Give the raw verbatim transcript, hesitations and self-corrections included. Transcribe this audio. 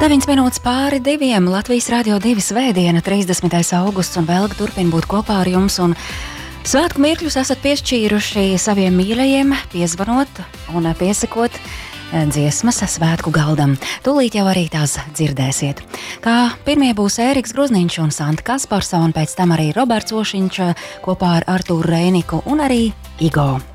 deviņas minūtes pāri diviem Latvijas Rādio divi svētdiena, trīsdesmitais augusts, un vēl turpina būt kopā ar jums. Un svētku mirkļus esat piešķīruši saviem mīļajiem, piezvanot un piesakot dziesmas svētku galdam. Tūlīt jau arī tās dzirdēsiet. Kā pirmie būs Ēriks Gruzniņš un Santa Kasparsa, un pēc tam arī Roberts Ošiņš kopā ar Artūru Reiniku un arī Igo.